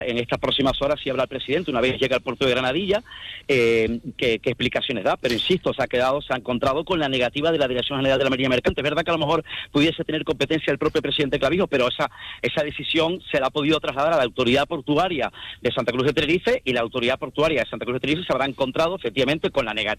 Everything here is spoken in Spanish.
En estas próximas horas sí habrá el presidente, una vez llega al puerto de Granadilla, qué explicaciones da, pero insisto, se ha encontrado con la negativa de la Dirección General de la Marina Mercante. Es verdad que a lo mejor pudiese tener competencia el propio presidente Clavijo, pero esa decisión se la ha podido trasladar a la autoridad portuaria de Santa Cruz de Tenerife, y la autoridad portuaria de Santa Cruz de Tenerife se habrá encontrado efectivamente con la negativa